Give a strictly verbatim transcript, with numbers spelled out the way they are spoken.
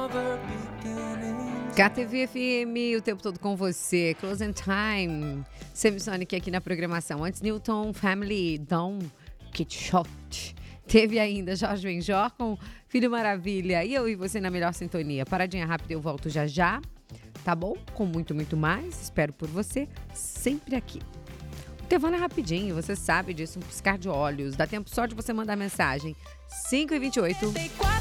K T V F M, o tempo todo com você. Closing Time. Semisonic aqui na programação. Antes, Newton Family, Dom Kitshot. Teve ainda Jorge Benjor com Filho Maravilha. E eu e você na melhor sintonia. Paradinha rápida, eu volto já já. Tá bom? Com muito, muito mais. Espero por você sempre aqui. O Tevana é rapidinho, você sabe disso. Um piscar de olhos. Dá tempo só de você mandar mensagem. cinco e vinte e oito.